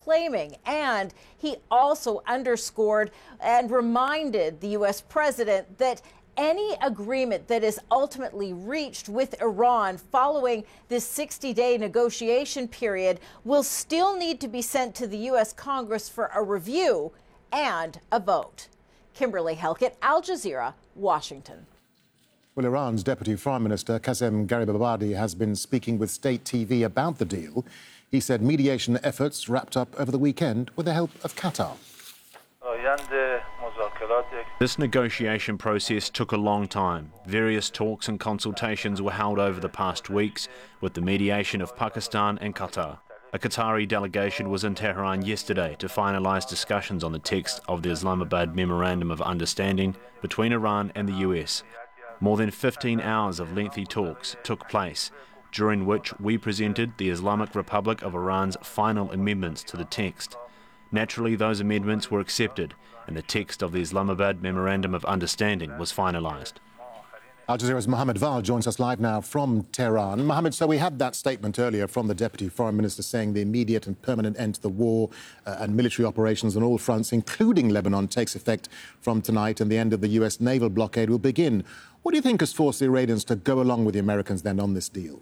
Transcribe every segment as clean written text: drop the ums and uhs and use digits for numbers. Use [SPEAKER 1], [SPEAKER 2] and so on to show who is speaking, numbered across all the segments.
[SPEAKER 1] claiming. And he also underscored and reminded the U.S. president that any agreement that is ultimately reached with Iran following this 60-day negotiation period will still need to be sent to the U.S. Congress for a review and a vote. Kimberly Helkett, Al Jazeera, Washington.
[SPEAKER 2] Well, Iran's Deputy Foreign Minister Qasem Gharibabadi has been speaking with state TV about the deal. He said mediation efforts wrapped up over the weekend with the help of Qatar.
[SPEAKER 3] This negotiation process took a long time. Various talks and consultations were held over the past weeks with the mediation of Pakistan and Qatar. A Qatari delegation was in Tehran yesterday to finalise discussions on the text of the Islamabad Memorandum of Understanding between Iran and the US. More than 15 hours of lengthy talks took place, during which we presented the Islamic Republic of Iran's final amendments to the text. Naturally, those amendments were accepted, and the text of the Islamabad Memorandum of Understanding was finalised.
[SPEAKER 2] Al Jazeera's Mohammed Val joins us live now from Tehran. Mohammed, so we had that statement earlier from the Deputy Foreign Minister saying the immediate and permanent end to the war and military operations on all fronts, including Lebanon, takes effect from tonight, and the end of the US naval blockade will begin. What do you think has forced the Iranians to go along with the Americans then on this deal?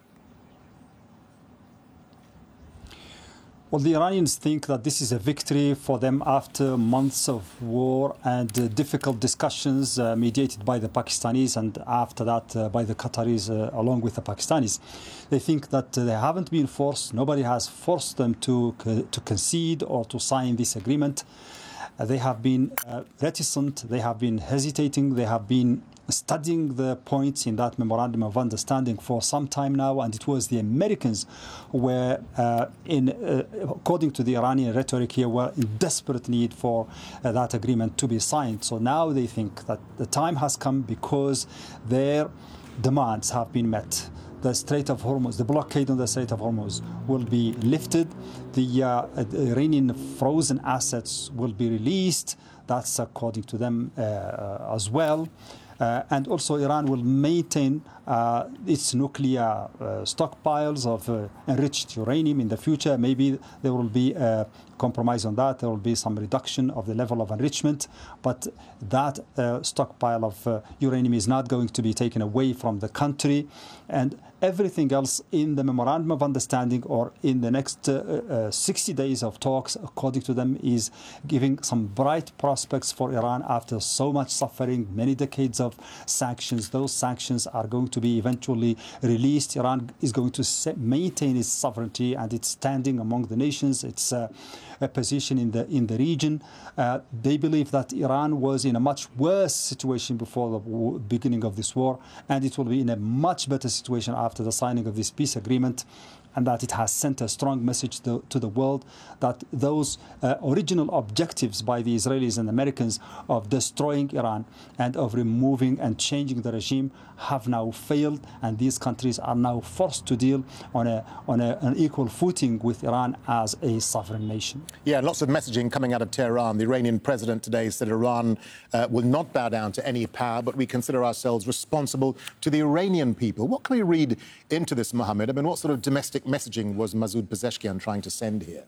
[SPEAKER 4] Well, the Iranians think that this is a victory for them after months of war and difficult discussions mediated by the Pakistanis and after that by the Qataris along with the Pakistanis. They think that they haven't been forced, nobody has forced them to concede or to sign this agreement. They have been reticent, they have been hesitating, they have been studying the points in that memorandum of understanding for some time now, and it was the Americans who were, according to the Iranian rhetoric here, were in desperate need for that agreement to be signed. So now they think that the time has come because their demands have been met. The Strait of Hormuz, the blockade on the Strait of Hormuz will be lifted. The Iranian frozen assets will be released. That's according to them as well. And also Iran will maintain its nuclear stockpiles of enriched uranium in the future. Maybe there will be a compromise on that. There will be some reduction of the level of enrichment. But that stockpile of uranium is not going to be taken away from the country. And everything else in the Memorandum of Understanding or in the next 60 days of talks, according to them, is giving some bright prospects for Iran after so much suffering, many decades of sanctions. Those sanctions are going to be eventually released. Iran is going to maintain its sovereignty and its standing among the nations, its position in the region. They believe that Iran was in a much worse situation before the beginning of this war, and it will be in a much better situation after the signing of this peace agreement, and that it has sent a strong message to the world that those original objectives by the Israelis and Americans of destroying Iran and of removing and changing the regime have now failed, and these countries are now forced to deal on an equal footing with Iran as a sovereign nation.
[SPEAKER 2] Yeah, lots of messaging coming out of Tehran. The Iranian president today said Iran will not bow down to any power, but we consider ourselves responsible to the Iranian people. What can we read into this, Mohammed? I mean, what sort of domestic messaging was Masoud Pezeshkian trying to send here?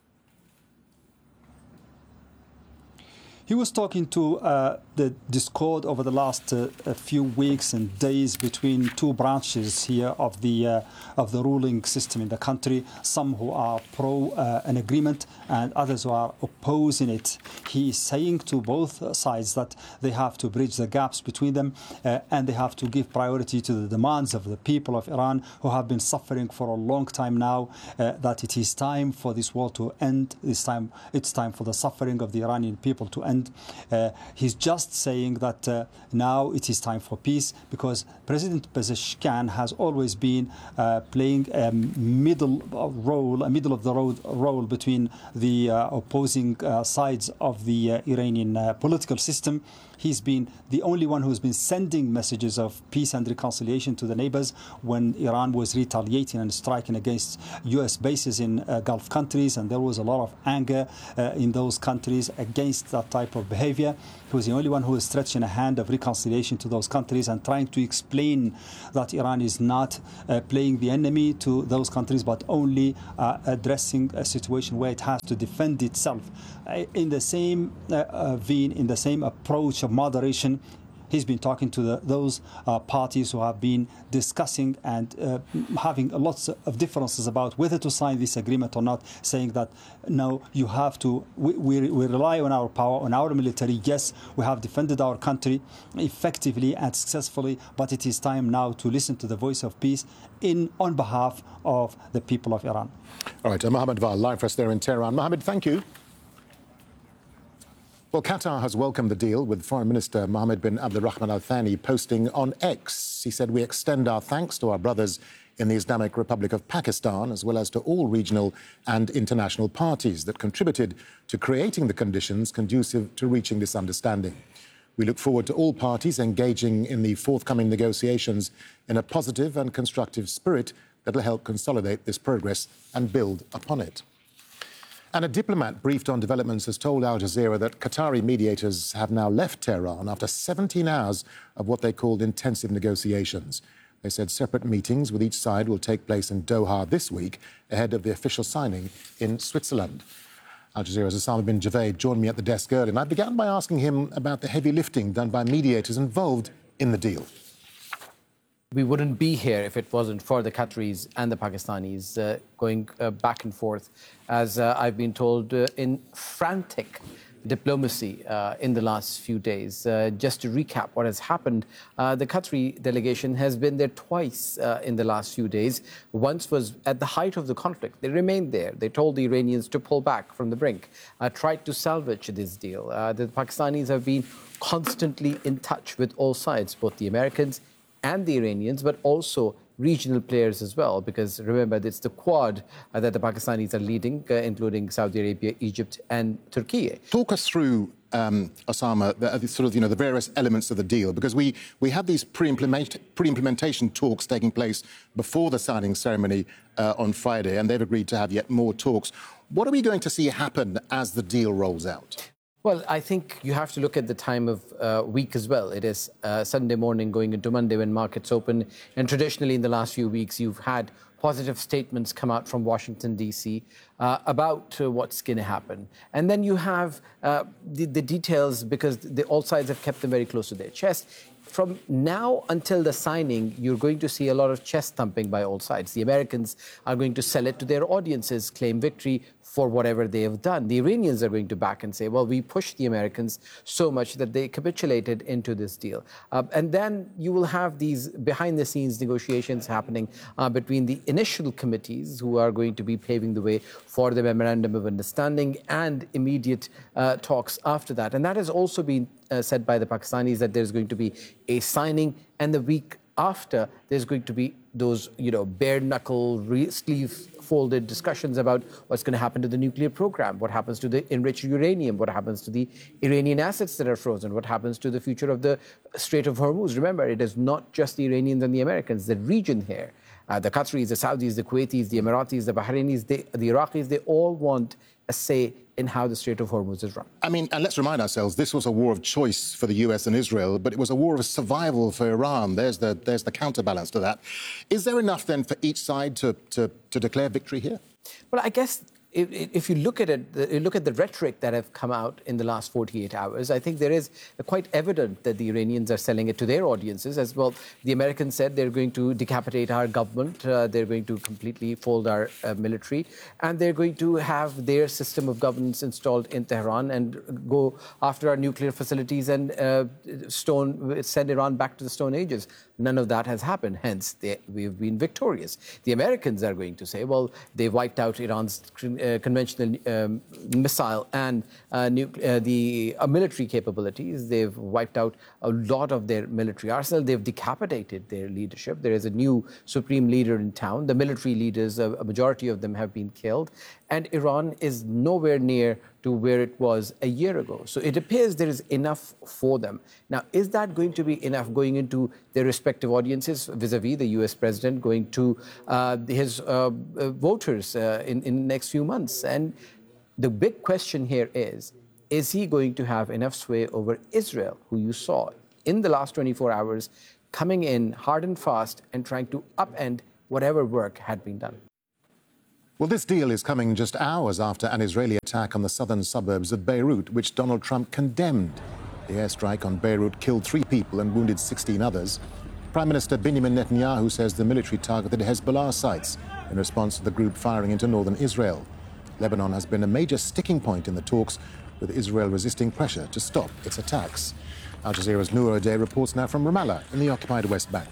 [SPEAKER 4] He was talking to the discord over the last few weeks and days between two branches here of the ruling system in the country. Some who are pro an agreement and others who are opposing it. He is saying to both sides that they have to bridge the gaps between them and they have to give priority to the demands of the people of Iran who have been suffering for a long time now. That it is time for this war to end. It's time for the suffering of the Iranian people to end. He's just saying that now it is time for peace because President Pezeshkian has always been playing a middle of the road role between the opposing sides of the Iranian political system. He's been the only one who's been sending messages of peace and reconciliation to the neighbors when Iran was retaliating and striking against U.S. bases in Gulf countries, and there was a lot of anger in those countries against that type type of behavior. He was the only one who was stretching a hand of reconciliation to those countries and trying to explain that Iran is not playing the enemy to those countries, but only addressing a situation where it has to defend itself. In the same vein, in the same approach of moderation, he's been talking to those parties who have been discussing and having lots of differences about whether to sign this agreement or not, saying that, no, you have to, we rely on our power, on our military. Yes, we have defended our country effectively and successfully, but it is time now to listen to the voice of peace on behalf of the people of Iran.
[SPEAKER 2] All right, Mohammed Val, live for us there in Tehran. Mohammed, thank you. Well, Qatar has welcomed the deal, with Foreign Minister Mohammed bin Abdulrahman Al Thani posting on X. He said, "We extend our thanks to our brothers in the Islamic Republic of Pakistan, as well as to all regional and international parties that contributed to creating the conditions conducive to reaching this understanding. We look forward to all parties engaging in the forthcoming negotiations in a positive and constructive spirit that will help consolidate this progress and build upon it." And a diplomat briefed on developments has told Al Jazeera that Qatari mediators have now left Tehran after 17 hours of what they called intensive negotiations. They said separate meetings with each side will take place in Doha this week ahead of the official signing in Switzerland. Al Jazeera's Osama bin Javed joined me at the desk earlier, and I began by asking him about the heavy lifting done by mediators involved in the deal.
[SPEAKER 5] We wouldn't be here if it wasn't for the Qataris and the Pakistanis going back and forth, as I've been told, in frantic diplomacy in the last few days. Just to recap what has happened, the Qatari delegation has been there twice in the last few days. Once was at the height of the conflict. They remained there. They told the Iranians to pull back from the brink, tried to salvage this deal. The Pakistanis have been constantly in touch with all sides, both the Americans and the Iranians, but also regional players as well, because remember, it's the Quad that the Pakistanis are leading, including Saudi Arabia, Egypt and Turkey.
[SPEAKER 2] Talk us through, Osama, the various elements of the deal, because we had these pre-implementation talks taking place before the signing ceremony on Friday, and they've agreed to have yet more talks. What are we going to see happen as the deal rolls out?
[SPEAKER 5] Well, I think you have to look at the time of week as well. It is Sunday morning going into Monday when markets open. And traditionally in the last few weeks, you've had positive statements come out from Washington, D.C. About what's going to happen. And then you have the details, because all sides have kept them very close to their chest. From now until the signing, you're going to see a lot of chest thumping by all sides. The Americans are going to sell it to their audiences, claim victory for whatever they have done. The Iranians are going to back and say, well, we pushed the Americans so much that they capitulated into this deal. And then you will have these behind-the-scenes negotiations happening between the initial committees, who are going to be paving the way for the Memorandum of Understanding, and immediate talks after that. And that has also been said by the Pakistanis, that there's going to be a signing, and the week after there's going to be those, bare-knuckle, sleeve-folded discussions about what's going to happen to the nuclear program, what happens to the enriched uranium, what happens to the Iranian assets that are frozen, what happens to the future of the Strait of Hormuz. Remember, it is not just the Iranians and the Americans, the region here. The Qataris, the Saudis, the Kuwaitis, the Emiratis, the Bahrainis, the Iraqis, they all want a say in how the Strait of Hormuz is run. I
[SPEAKER 2] mean, and let's remind ourselves, this was a war of choice for the US and Israel, but it was a war of survival for Iran. There's the counterbalance to that. Is there enough then for each side to declare victory here?
[SPEAKER 5] Well, I guess if you look at it, look at the rhetoric that have come out in the last 48 hours, I think there is quite evident that the Iranians are selling it to their audiences as well. The Americans said they're going to decapitate our government, they're going to completely fold our military, and they're going to have their system of governance installed in Tehran and go after our nuclear facilities and send Iran back to the Stone Ages. None of that has happened, hence we've been victorious. The Americans are going to say, well, they wiped out Iran's conventional missile and the military capabilities. They've wiped out a lot of their military arsenal. They've decapitated their leadership. There is a new supreme leader in town. The military leaders, a majority of them have been killed. And Iran is nowhere near to where it was a year ago. So it appears there is enough for them. Now, is that going to be enough going into their respective audiences, vis-a-vis the US president going to his voters in the next few months? And the big question here is is he going to have enough sway over Israel, who you saw in the last 24 hours coming in hard and fast and trying to upend whatever work had been done?
[SPEAKER 2] Well, this deal is coming just hours after an Israeli attack on the southern suburbs of Beirut, which Donald Trump condemned. The airstrike on Beirut killed 3 people and wounded 16 others. Prime Minister Benjamin Netanyahu says the military targeted Hezbollah sites in response to the group firing into northern Israel. Lebanon has been a major sticking point in the talks, with Israel resisting pressure to stop its attacks. Al Jazeera's Noor O'Day reports now from Ramallah in the occupied West Bank.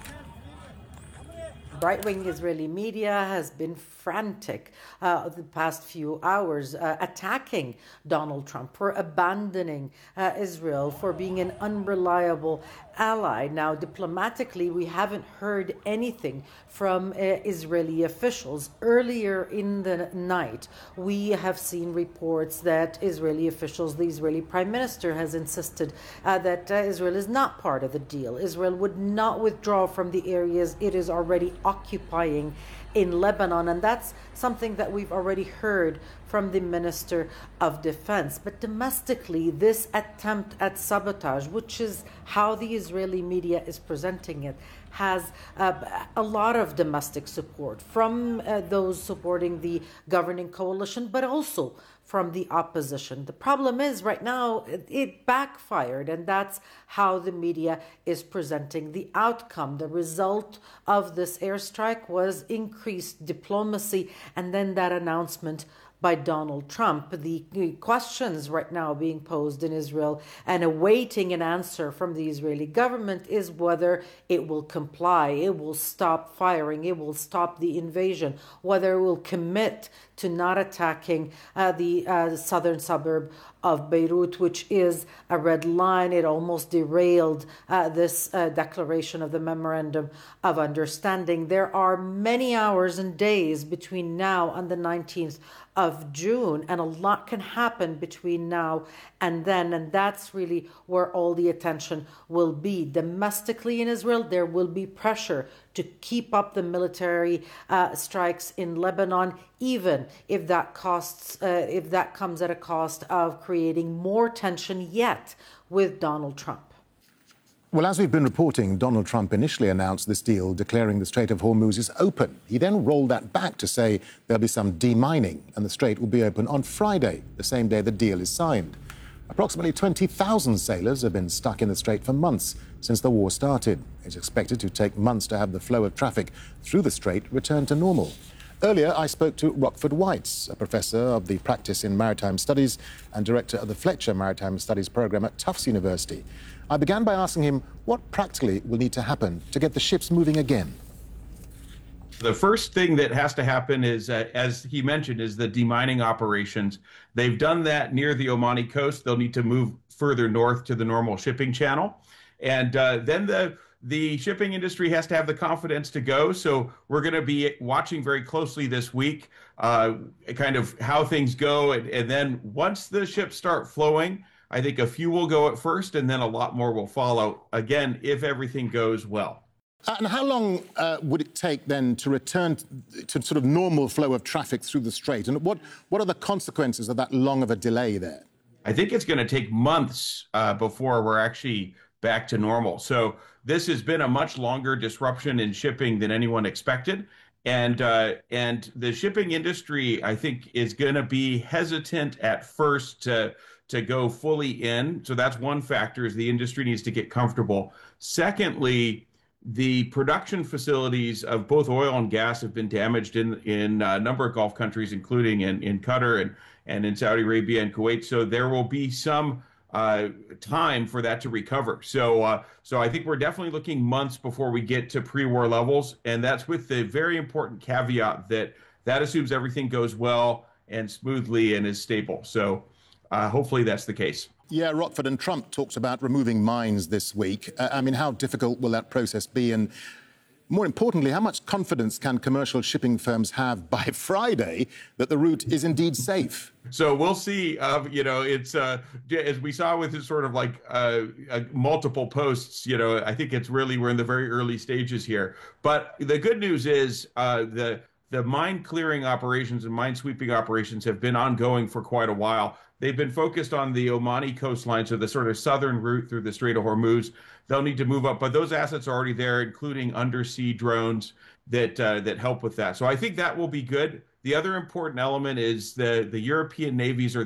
[SPEAKER 6] Right-wing Israeli media has been frantic the past few hours, attacking Donald Trump for abandoning Israel, for being an unreliable ally. Now, diplomatically, we haven't heard anything from Israeli officials. Earlier in the night, we have seen reports that Israeli officials, the Israeli Prime Minister, has insisted that Israel is not part of the deal. Israel would not withdraw from the areas it is already occupying in Lebanon, and that's something that we've already heard from the Minister of Defense. But domestically, this attempt at sabotage, which is how the Israeli media is presenting it, has a lot of domestic support from those supporting the governing coalition, but also from the opposition. The problem is right now it backfired, and that's how the media is presenting the outcome. The result of this airstrike was increased diplomacy, and then that announcement by Donald Trump. The questions right now being posed in Israel and awaiting an answer from the Israeli government is whether it will comply, it will stop firing, it will stop the invasion, whether it will commit to not attacking the southern suburb of Beirut, which is a red line. It almost derailed this declaration of the Memorandum of Understanding. There are many hours and days between now and the 19th of June, and a lot can happen between now and then, and that's really where all the attention will be. Domestically in Israel, there will be pressure to keep up the military strikes in Lebanon, even if that comes at a cost of creating more tension yet with Donald Trump.
[SPEAKER 2] Well, as we've been reporting, Donald Trump initially announced this deal, declaring the Strait of Hormuz is open. He then rolled that back to say there'll be some demining and the strait will be open on Friday, the same day the deal is signed. Approximately 20,000 sailors have been stuck in the strait for months since the war started. It's expected to take months to have the flow of traffic through the strait return to normal. Earlier, I spoke to Rockford Whites, a professor of the Practice in Maritime Studies and director of the Fletcher Maritime Studies program at Tufts University. I began by asking him what practically will need to happen to get the ships moving again.
[SPEAKER 7] The first thing that has to happen is, as he mentioned, is the demining operations. They've done that near the Omani coast. They'll need to move further north to the normal shipping channel. And then the shipping industry has to have the confidence to go. So we're going to be watching very closely this week, kind of how things go. And then once the ships start flowing, I think a few will go at first, and then a lot more will follow, again, if everything goes well.
[SPEAKER 2] And how long would it take then to return to sort of normal flow of traffic through the strait? And what are the consequences of that long of a delay there?
[SPEAKER 7] I think it's going to take months before we're actually back to normal. So this has been a much longer disruption in shipping than anyone expected. And the shipping industry, I think, is going to be hesitant at first to go fully in. So that's one factor, is the industry needs to get comfortable. Secondly, the production facilities of both oil and gas have been damaged in a number of Gulf countries, including in Qatar and in Saudi Arabia and Kuwait. So there will be some time for that to recover. So I think we're definitely looking months before we get to pre-war levels. And that's with the very important caveat that assumes everything goes well and smoothly and is stable. So hopefully that's the case.
[SPEAKER 2] Yeah, Rockford, and Trump talks about removing mines this week. I mean, how difficult will that process be? And more importantly, how much confidence can commercial shipping firms have by Friday that the route is indeed safe?
[SPEAKER 7] So we'll see. It's as we saw with sort of like multiple posts. I think it's really, we're in the very early stages here. But the good news is the the mine clearing operations and mine sweeping operations have been ongoing for quite a while. They've been focused on the Omani coastline, so the sort of southern route through the Strait of Hormuz. They'll need to move up, but those assets are already there, including undersea drones that help with that. So I think that will be good. The other important element is the European navies are